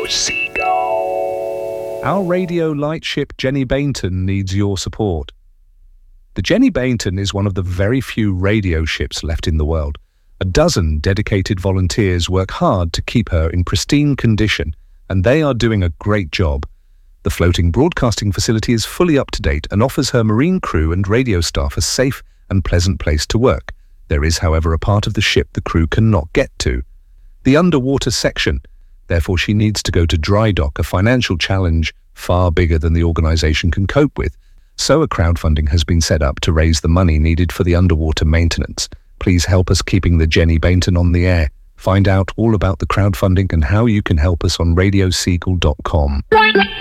Seagull. Our radio lightship Jenny Bainton needs your support. The Jenny Bainton is one of the very few radio ships left in the world. A dozen dedicated volunteers work hard to keep her in pristine condition, and they are doing a great job. The floating broadcasting facility is fully up to date and offers her marine crew and radio staff a safe and pleasant place to work. There is, however, a part of the ship the crew cannot get to: the underwater section. Therefore, she needs to go to dry dock, a financial challenge far bigger than the organization can cope with. So a crowdfunding has been set up to raise the money needed for the underwater maintenance. Please help us keeping the Jenny Bainton on the air. Find out all about the crowdfunding and how you can help us on radioseagull.com.